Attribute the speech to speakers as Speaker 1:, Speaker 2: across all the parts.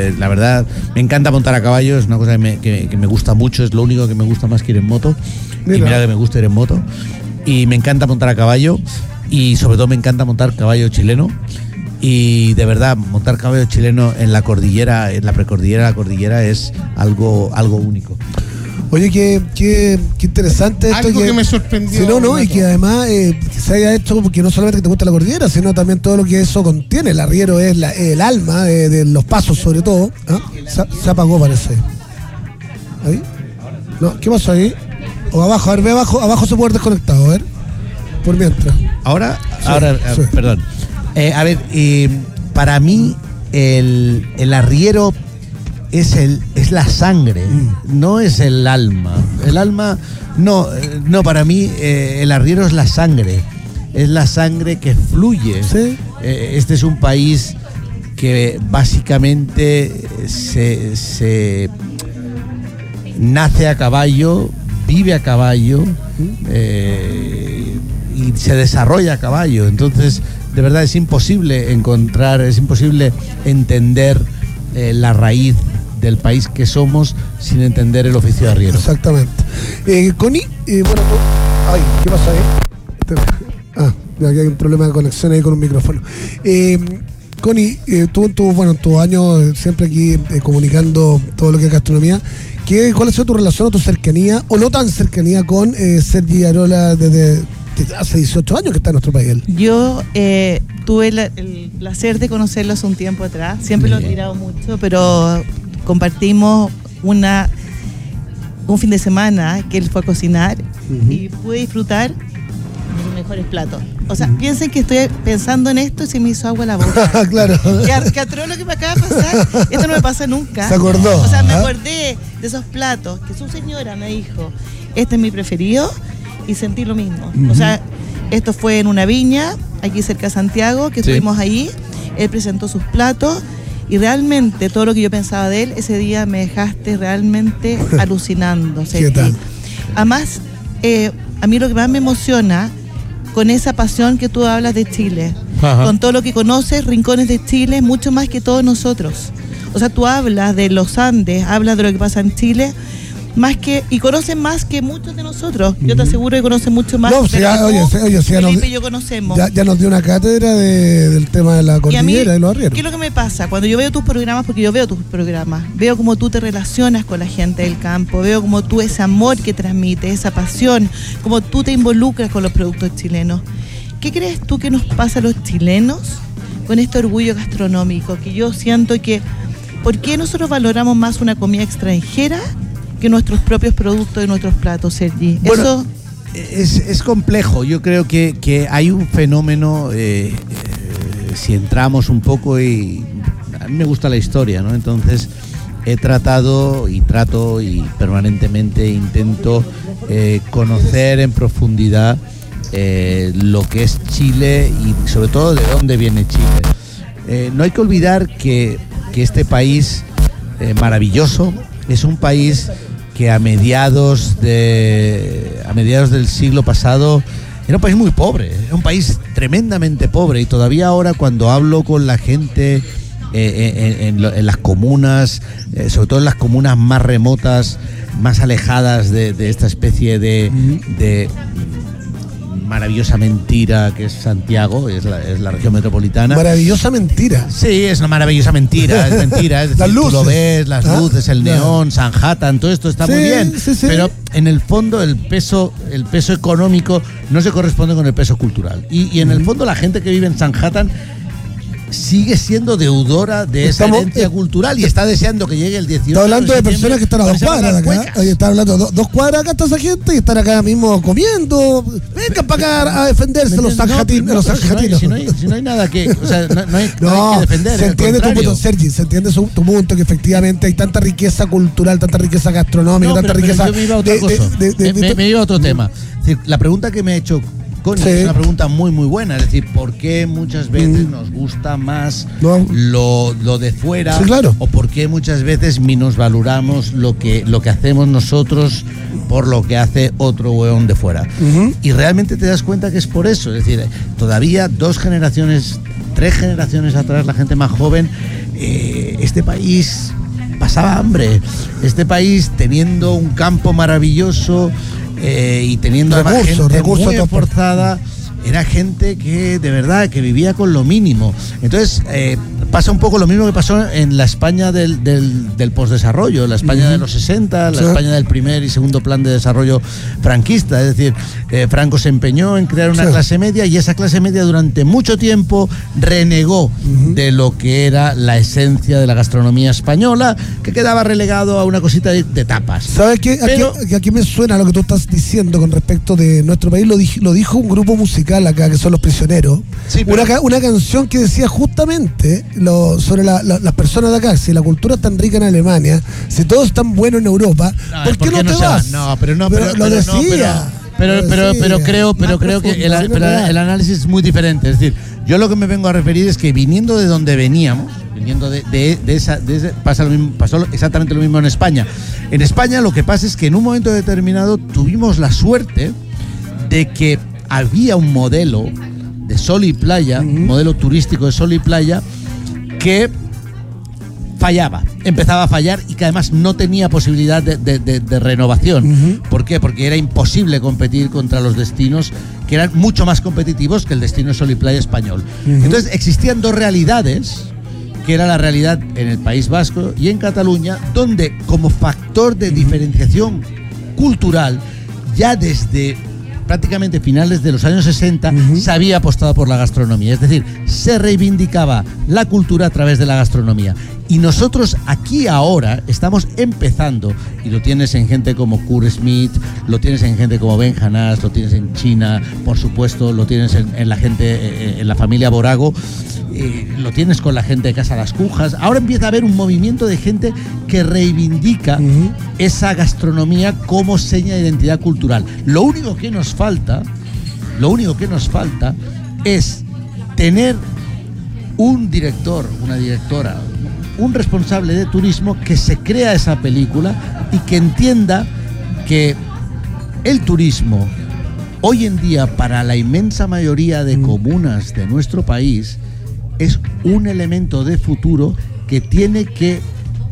Speaker 1: la verdad, me encanta montar a caballo, es una cosa que me gusta mucho, es lo único que me gusta más que ir en moto. Y mira que me gusta ir en moto. Y me encanta montar a caballo, y sobre todo me encanta montar caballo chileno. Y de verdad, montar caballo chileno en la cordillera, en la precordillera, la cordillera, es algo único.
Speaker 2: Oye, qué interesante esto.
Speaker 3: Algo que me sorprendió.
Speaker 2: Sí, no, y que además se haya hecho, porque no solamente que te gusta la cordillera, sino también todo lo que eso contiene. El arriero es el alma de los pasos, sobre todo. ¿Ah? Se apagó, parece. ¿Ahí? No, ¿qué pasó ahí? O abajo, a ver, ve abajo se puede haber desconectado, a ver. Por mientras.
Speaker 1: Ahora,
Speaker 2: sí.
Speaker 1: Perdón. A ver, para mí el arriero es la sangre, no es el alma. El alma, no, para mí el arriero es la sangre que fluye.
Speaker 2: ¿Sí?
Speaker 1: Este es un país que básicamente se nace a caballo, vive a caballo y se desarrolla a caballo. Entonces, de verdad es imposible entender la raíz del país que somos sin entender el oficio de arriero.
Speaker 2: Exactamente. Connie, bueno, ay, ¿qué pasa ahí? Aquí hay un problema de conexión ahí con un micrófono. Connie, tú en tus años siempre aquí comunicando todo lo que es gastronomía, ¿cuál ha sido tu relación o tu cercanía, o no tan cercanía, con Sergi Arola desde hace 18 años que está en nuestro país?
Speaker 4: Yo tuve el placer de conocerlo hace un tiempo atrás, siempre lo he admirado mucho, pero compartimos un fin de semana que él fue a cocinar y pude disfrutar de sus mejores platos. O sea, piensen que estoy pensando en esto y se me hizo agua la boca.
Speaker 2: Claro.
Speaker 4: Que atroz lo que me acaba de pasar. Esto no me pasa nunca.
Speaker 2: Se acordó.
Speaker 4: O sea, me acordé de esos platos que su señora me dijo, este es mi preferido, y sentí lo mismo. O sea, esto fue en una viña, aquí cerca de Santiago, que estuvimos ahí. Él presentó sus platos y realmente todo lo que yo pensaba de él, ese día me dejaste realmente alucinando.
Speaker 2: ¿Qué tal?
Speaker 4: Además, a mí lo que más me emociona, con esa pasión que tú hablas de Chile, con todo lo que conoces, rincones de Chile, mucho más que todos nosotros. O sea, tú hablas de los Andes, hablas de lo que pasa en Chile, y conoces más que muchos de nosotros. Yo te aseguro que conoces mucho más.
Speaker 2: No,
Speaker 4: Felipe y yo conocemos.
Speaker 2: Ya nos dio una cátedra del tema de la cordillera y los arrieros.
Speaker 4: ¿Qué es lo que me pasa? Cuando yo veo tus programas, porque yo veo tus programas, veo cómo tú te relacionas con la gente del campo, veo cómo tú ese amor que transmites, esa pasión, cómo tú te involucras con los productos chilenos. ¿Qué crees tú que nos pasa a los chilenos con este orgullo gastronómico? Que yo siento que, ¿por qué nosotros valoramos más una comida extranjera que nuestros propios productos y nuestros platos, Sergi?
Speaker 1: Bueno, es complejo. Yo creo que hay un fenómeno, si entramos un poco, y a mí me gusta la historia, ¿no? Entonces he tratado y trato y permanentemente intento conocer en profundidad lo que es Chile y sobre todo de dónde viene Chile. No hay que olvidar que este país maravilloso es un país que a mediados del siglo pasado era un país muy pobre, era un país tremendamente pobre, y todavía ahora cuando hablo con la gente en las comunas, sobre todo en las comunas más remotas, más alejadas de esta especie de maravillosa mentira que es Santiago, es la región metropolitana.
Speaker 2: Maravillosa mentira.
Speaker 1: Sí, es una maravillosa mentira, es mentira. Es decir,
Speaker 2: las luces.
Speaker 1: Tú lo ves, las luces, el neón, Sanhattan, todo esto está muy bien.
Speaker 2: Sí.
Speaker 1: Pero en el fondo el peso económico no se corresponde con el peso cultural. Y en el fondo la gente que vive en Sanhattan sigue siendo deudora de esa herencia cultural y está deseando que llegue el 18.
Speaker 2: Está hablando de personas que están a 2 cuadras de acá. Oye, está hablando de 2 cuadras acá está esa gente y están acá mismo comiendo. Vengan para acá a defenderse los sanjatinos.
Speaker 1: Si no hay nada que, o sea, no hay que defender.
Speaker 2: Se entiende tu punto, Sergi, se entiende tu punto, que efectivamente hay tanta riqueza cultural, tanta riqueza gastronómica, tanta riqueza.
Speaker 1: Yo me iba a otra cosa. Me iba a otro tema. Es decir, la pregunta que me ha hecho Connie, es una pregunta muy muy buena, es decir, ¿por qué muchas veces nos gusta más lo de fuera?
Speaker 2: Sí, claro.
Speaker 1: O por qué muchas veces minusvaloramos lo que hacemos nosotros por lo que hace otro hueón de fuera? Y realmente te das cuenta que es por eso, es decir, todavía 2 generaciones, 3 generaciones atrás, la gente más joven este país pasaba hambre, este país teniendo un campo maravilloso y teniendo gente muy esforzada, era gente que de verdad que vivía con lo mínimo. Entonces pasa un poco lo mismo que pasó en la España del posdesarrollo, la España de los 60, la España del primer y segundo plan de desarrollo franquista. Es decir, Franco se empeñó en crear una clase media, y esa clase media durante mucho tiempo renegó de lo que era la esencia de la gastronomía española, que quedaba relegado a una cosita de tapas.
Speaker 2: ¿Sabes qué? Aquí me suena lo que tú estás diciendo con respecto de nuestro país. Lo dijo un grupo musical acá, que son Los Prisioneros. Sí, una canción que decía justamente sobre las personas de acá. Si la cultura es tan rica en Alemania, si todo es tan bueno en Europa, ¿por qué no te vas?
Speaker 1: No, pero lo decía. Pero creo que el análisis es muy diferente. Es decir, yo lo que me vengo a referir es que viniendo de donde veníamos, viniendo pasó exactamente lo mismo en España. En España lo que pasa es que en un momento determinado tuvimos la suerte de que había un modelo de sol y playa, un modelo turístico de sol y playa, que fallaba, empezaba a fallar, y que además no tenía posibilidad de renovación. ¿Por qué? Porque era imposible competir contra los destinos que eran mucho más competitivos que el destino de sol y playa español. Entonces existían dos realidades, que era la realidad en el País Vasco y en Cataluña, donde como factor de diferenciación cultural, ya desde prácticamente finales de los años 60 se había apostado por la gastronomía. Es decir, se reivindicaba la cultura a través de la gastronomía. Y nosotros aquí ahora estamos empezando, y lo tienes en gente como Kurt Schmidt, lo tienes en gente como Ben Hanás, lo tienes en China, por supuesto, lo tienes en la gente, en la familia Borago, lo tienes con la gente de Casa Las Cujas. Ahora empieza a haber un movimiento de gente que reivindica esa gastronomía como seña de identidad cultural. Lo único que nos falta es tener un director, una directora, un responsable de turismo que se crea esa película y que entienda que el turismo hoy en día, para la inmensa mayoría de comunas de nuestro país, es un elemento de futuro que tiene que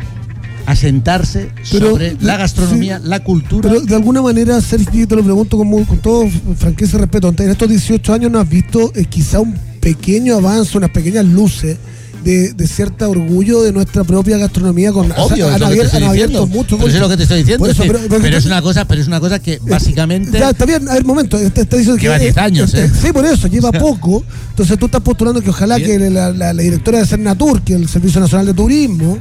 Speaker 1: asentarse sobre la gastronomía, la cultura. Pero
Speaker 2: de alguna manera, Sergi, te lo pregunto con todo franqueza y respeto, en estos 18 años ¿no has visto quizá un pequeño avance, unas pequeñas luces de cierto orgullo de nuestra propia gastronomía?
Speaker 1: Obvio, han abierto mucho. Eso es lo que te estoy diciendo. Eso, pero es una cosa que básicamente...
Speaker 2: Está bien, a ver, momento. Está diciendo que
Speaker 1: lleva 10 años.
Speaker 2: Sí, por eso, lleva poco. Entonces tú estás postulando que ojalá que la directora de Cernatur, que es el Servicio Nacional de Turismo,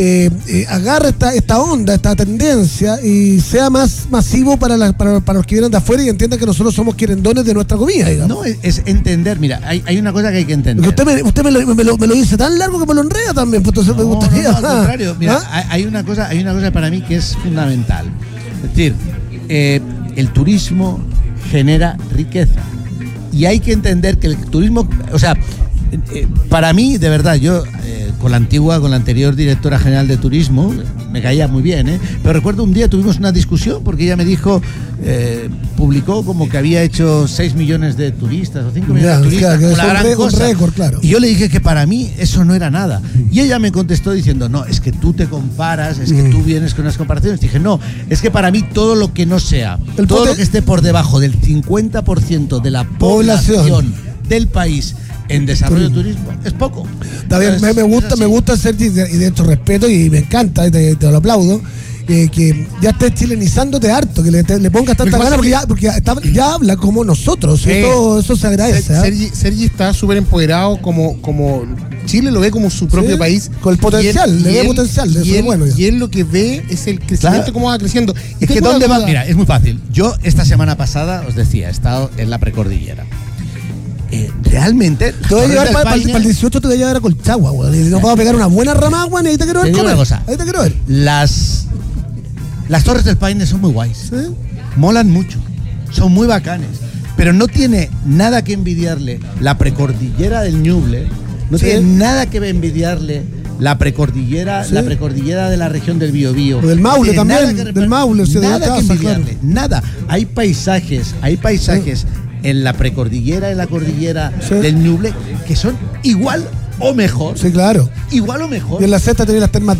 Speaker 2: agarre esta onda, esta tendencia, y sea más masivo para los que vienen de afuera, y entiendan que nosotros somos querendones de nuestra comida, digamos.
Speaker 1: No, es entender. Mira, hay una cosa que hay que entender.
Speaker 2: Usted me lo dice tan largo que me lo enreda también, pues entonces me gustaría.
Speaker 1: No, al contrario. Mira, hay una cosa para mí que es fundamental. Es decir, el turismo genera riqueza, y hay que entender que el turismo, o sea, para mí, de verdad, yo con la anterior directora general de turismo, me caía muy bien, pero recuerdo un día tuvimos una discusión porque ella me dijo, publicó como que había hecho 6 millones de turistas o 5 millones de turistas,
Speaker 2: claro,
Speaker 1: una gran cosa.
Speaker 2: Récord, claro.
Speaker 1: Y yo le dije que para mí eso no era nada. Y ella me contestó diciendo, no, es que tú te comparas, es que tú vienes con unas comparaciones. Dije, no, es que para mí todo lo que no sea, todo lo que esté por debajo del 50% de la población del país en desarrollo de turismo es poco.
Speaker 2: Está bien, me gusta Sergi, y de hecho respeto y me encanta, te lo aplaudo, que ya estés chilenizándote harto, que le pongas tanta gana, porque ya habla como nosotros, eso se agradece.
Speaker 3: Sergi está súper empoderado, como Chile lo ve como su propio país.
Speaker 2: Con el potencial, le ve potencial, eso es bueno.
Speaker 3: Y él lo que ve es el crecimiento, cómo va creciendo.
Speaker 1: Es que ¿dónde va? Mira, es muy fácil. Yo esta semana pasada, os decía, he estado en la precordillera. Realmente
Speaker 2: te voy a llevar para el 18, te voy a llevar a Colchagua, güey. Y nos vamos a pegar una buena rama, güey. Ahí te quiero ver comer. Ahí te quiero ver.
Speaker 1: Las Torres del Paine son muy guays. ¿Sí? Molan mucho. Son muy bacanes. Pero no tiene nada que envidiarle la precordillera del Ñuble. No tiene nada que envidiarle la precordillera de la región del Biobío.
Speaker 2: O del Maule también. Del Maule.
Speaker 1: Nada que envidiarle. Nada. Hay paisajes en la precordillera y la cordillera del Ñuble que son igual o mejor.
Speaker 2: Sí, claro.
Speaker 1: Igual o mejor.
Speaker 2: Y en la sexta tenés las termas